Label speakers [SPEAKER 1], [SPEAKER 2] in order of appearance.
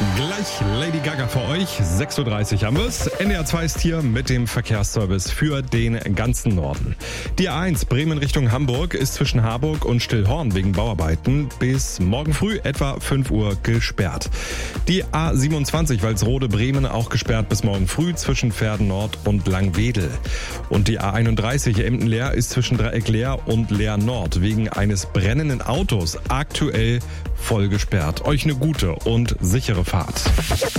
[SPEAKER 1] Gleich Lady Gaga für euch. 6.30 Uhr haben wir es. NDR 2 ist hier mit dem Verkehrsservice für den ganzen Norden. Die A1 Bremen Richtung Hamburg ist zwischen Harburg und Stillhorn wegen Bauarbeiten bis morgen früh etwa 5 Uhr gesperrt. Die A27 Walsrode Bremen auch gesperrt bis morgen früh zwischen Verden Nord und Langwedel. Und die A31 Emden-Leer ist zwischen Dreieck Leer und Leer Nord wegen eines brennenden Autos aktuell voll gesperrt. Euch eine gute und sichere Fahrt.